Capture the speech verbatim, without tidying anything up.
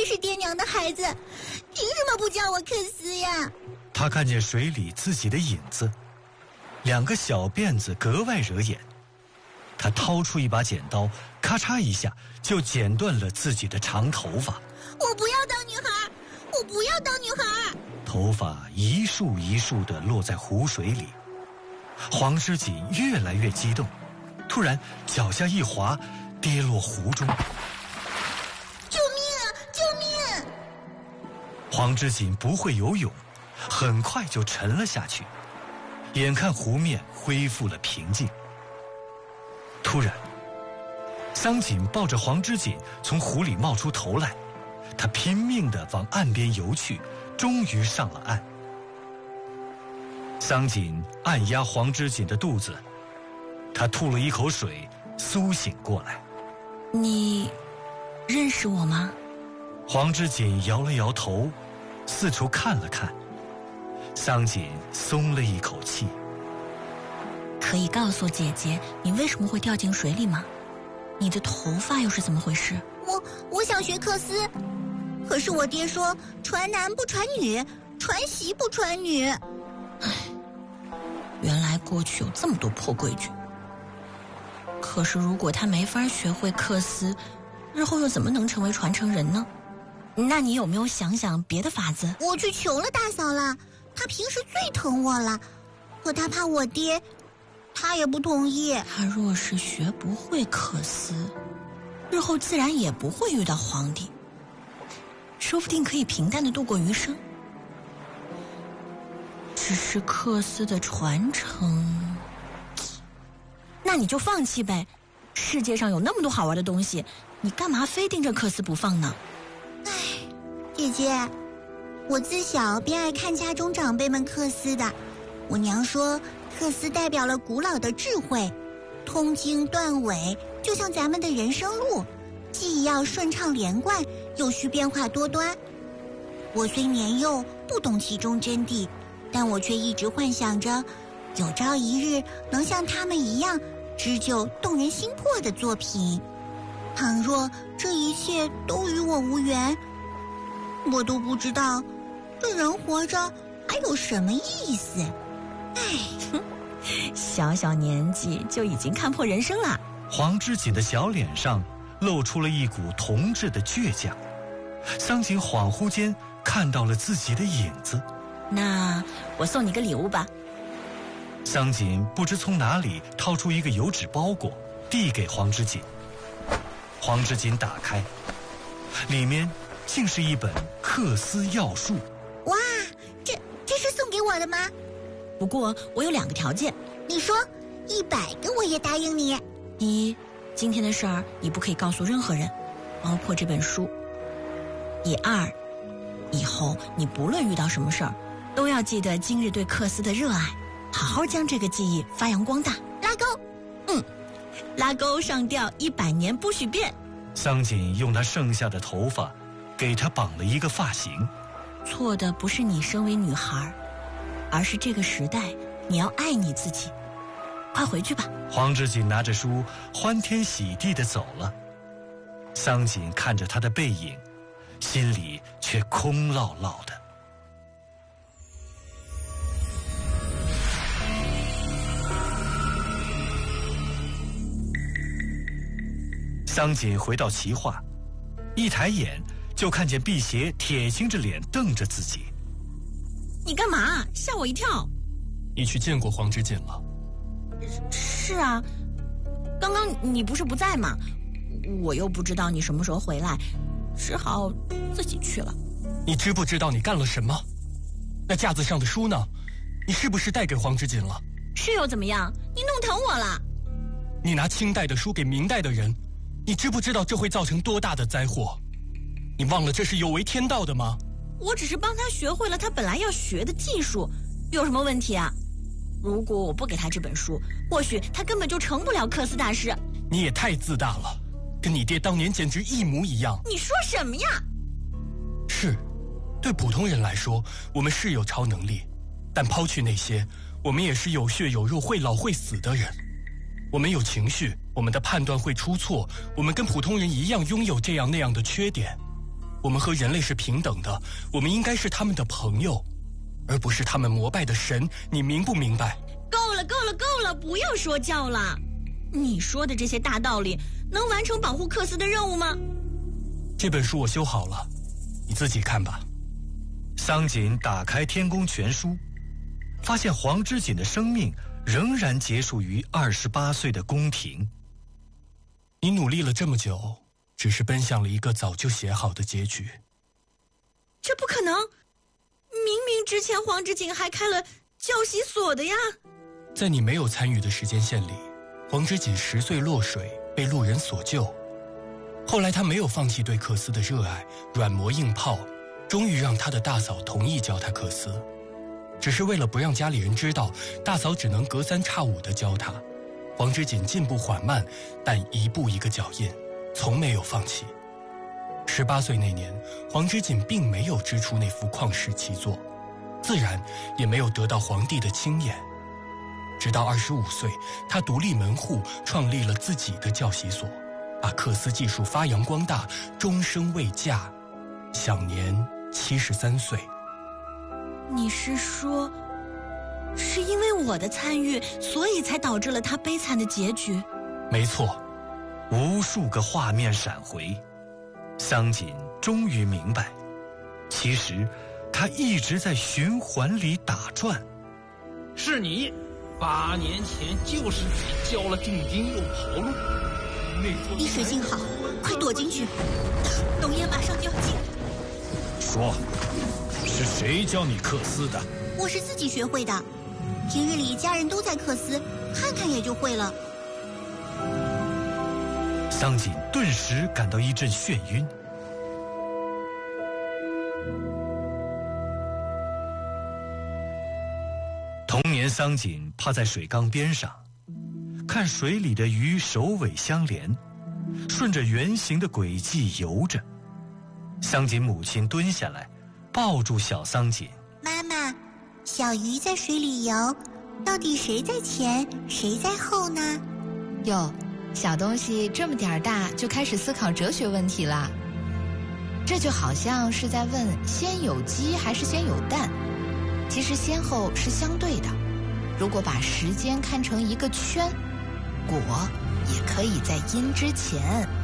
真是爹娘的孩子，凭什么不叫我克斯呀？ 他看见水里自己的影子，两个小辫子格外惹眼。他掏出一把剪刀，咔嚓一下就剪断了自己的长头发。 我不要当女孩，我不要当女孩。 头发一束一束地落在湖水里。黄之锦越来越激动，突然脚下一滑，跌落湖中。 救命啊！救命！ 黄之锦不会游泳，很快就沉了下去。眼看湖面恢复了平静，突然桑锦抱着黄之锦从湖里冒出头来，他拼命地往岸边游去，终于上了岸。桑锦按压黄之锦的肚子，他吐了一口水，苏醒过来。 你认识我吗？ 黄之锦摇了摇头，四处看了看。桑锦松了一口气。 可以告诉姐姐你为什么会掉进水里吗？你的头发又是怎么回事？ 我我想学克斯，可是我爹说传男不传女，传媳不传女。 唉，原来过去有这么多破规矩。可是如果他没法学会克斯，日后又怎么能成为传承人呢？那你有没有想想别的法子？ 我去求了大嫂了，她平时最疼我了，可她怕我爹，她也不同意。 他若是学不会克斯，日后自然也不会遇到皇帝，说不定可以平淡地度过余生。只是克斯的传承，那你就放弃呗。世界上有那么多好玩的东西，你干嘛非盯着克斯不放呢？ 唉，姐姐，我自小便爱看家中长辈们克斯的。我娘说克斯代表了古老的智慧，通经断纬，就像咱们的人生路，既要顺畅连贯，又需变化多端。我虽年幼，不懂其中真谛，但我却一直幻想着有朝一日能像他们一样织就动人心魄的作品。倘若这一切都与我无缘，我都不知道这人活着还有什么意思。唉， 小小年纪就已经看破人生了。 黄之锦的小脸上露出了一股童稚的倔强。桑锦恍惚间看到了自己的影子。 那我送你个礼物吧。 桑锦不知从哪里掏出一个油纸包裹，递给黄之锦。黄之锦打开，里面竟是一本克斯要术。 哇，这这是送给我的吗？ 不过我有两个条件。 你说，一百个我也答应你。 第一，今天的事儿你不可以告诉任何人，包括这本书。第二，以后你不论遇到什么事儿，都要记得今日对克斯的热爱，好好将这个记忆发扬光大。 拉钩。 嗯，拉钩上吊一百年不许变。 桑锦用他剩下的头发给他绑了一个发型。 错的不是你身为女孩，而是这个时代你要爱你自己。快回去吧。 黄之锦拿着书欢天喜地地走了。桑锦看着他的背影，心里却空落落的。桑锦回到齐化，一抬眼就看见辟邪铁青着脸瞪着自己。 你干嘛？吓我一跳。 你去见过黄之锦了？ 是啊，刚刚你不是不在吗？我又不知道你什么时候回来，只好自己去了。 你知不知道你干了什么？那架子上的书呢？你是不是带给黄之锦了？ 是又怎么样？你弄疼我了。 你拿清代的书给明代的人，你知不知道这会造成多大的灾祸？你忘了这是有违天道的吗？ 我只是帮他学会了他本来要学的技术，有什么问题啊？如果我不给他这本书，或许他根本就成不了克斯大师。 你也太自大了，跟你爹当年简直一模一样。 你说什么呀？ 是，对普通人来说，我们是有超能力，但抛去那些，我们也是有血有肉、会老会死的人。我们有情绪，我们的判断会出错，我们跟普通人一样拥有这样那样的缺点。 我们和人类是平等的，我们应该是他们的朋友，而不是他们膜拜的神，你明不明白？ 够了，够了，够了，不要说教了。你说的这些大道理，能完成保护克斯的任务吗？ 这本书我修好了，你自己看吧。 桑锦打开《天宫全书》，发现黄之锦的生命仍然结束于二十八岁的宫廷。 你努力了这么久，只是奔向了一个早就写好的结局。 这不可能！明明之前黄之锦还开了教习所的呀。 在你没有参与的时间线里，黄之锦十岁落水，被路人所救。后来他没有放弃对克斯的热爱，软磨硬泡，终于让他的大嫂同意教他克斯。只是为了不让家里人知道，大嫂只能隔三差五地教他。黄之锦进步缓慢，但一步一个脚印，从没有放弃。十八岁那年，黄之锦并没有织出那幅旷世奇作，自然也没有得到皇帝的青眼。直到二十五岁，他独立门户，创立了自己的教习所，把克斯技术发扬光大，终生未嫁，享年七十三岁。 你是说，是因为我的参与，所以才导致了他悲惨的结局？ 没错。 无数个画面闪回，桑锦终于明白，其实他一直在循环里打转。 是你，八年前就是你教了定金又跑路。 离水镜好，快躲进去！ 董爷马上就要进。 说，是谁教你克斯的？ 我是自己学会的，平日里家人都在克斯，看看也就会了。 桑锦顿时感到一阵眩晕。童年，桑锦趴在水缸边上，看水里的鱼首尾相连，顺着圆形的轨迹游着。桑锦母亲蹲下来，抱住小桑锦。 妈妈，小鱼在水里游，到底谁在前，谁在后呢？ 哟，小东西这么点儿大就开始思考哲学问题啦。这就好像是在问先有鸡还是先有蛋，其实先后是相对的。如果把时间看成一个圈，果也可以在因之前。